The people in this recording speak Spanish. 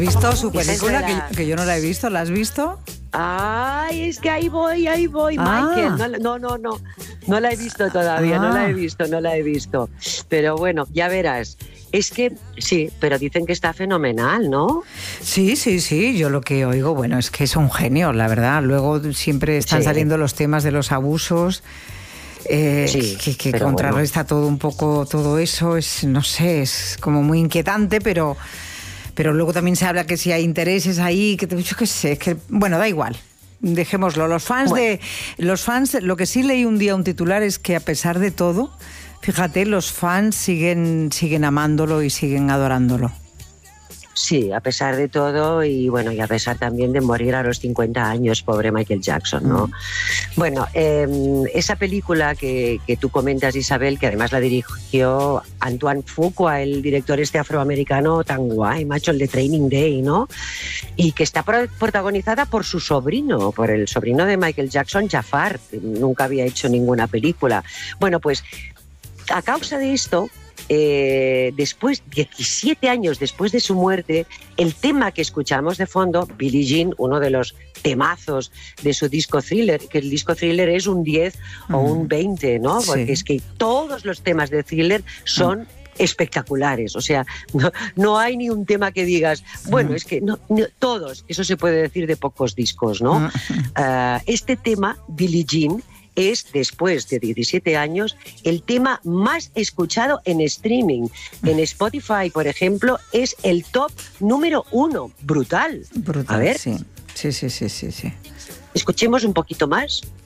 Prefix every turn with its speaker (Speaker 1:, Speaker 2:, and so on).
Speaker 1: ¿Visto su película? Que yo no la he visto. ¿La has visto?
Speaker 2: Ay, es que ahí voy, Michael. No la he visto todavía, no la he visto. Pero bueno, ya verás. Es que sí, pero dicen que está fenomenal, ¿no?
Speaker 1: Sí, yo lo que oigo, bueno, es que es un genio, la verdad. Luego siempre están saliendo los temas de los abusos, que contrarresta todo un poco, todo eso, no sé, es como muy inquietante, pero luego también se habla que si hay intereses ahí, yo qué sé, bueno, da igual. Dejémoslo. Los fans, lo que sí leí un día un titular es que a pesar de todo, fíjate, los fans siguen amándolo y siguen adorándolo.
Speaker 2: Sí, a pesar de todo y bueno, y a pesar también de morir a los 50 años, pobre Michael Jackson, ¿no? Bueno, esa película que tú comentas, Isabel, que además la dirigió Antoine Fuqua, el director afroamericano tan guay, macho, el de Training Day, ¿no? Y que está protagonizada por su sobrino, por el sobrino de Michael Jackson, Jafar, que nunca había hecho ninguna película. Bueno, pues a causa de esto, después, 17 años después de su muerte, el tema que escuchamos de fondo, Billie Jean, uno de los temazos de su disco Thriller, que el disco Thriller es un 10 o un 20, ¿no? Porque es que todos los temas de Thriller son espectaculares, o sea, no hay ni un tema que digas, bueno, es que no, todos, eso se puede decir de pocos discos, ¿no? Este tema, Billie Jean, es, después de 17 años, el tema más escuchado en streaming. En Spotify, por ejemplo, es el top número 1. Brutal.
Speaker 1: A ver. Sí.
Speaker 2: Escuchemos un poquito más.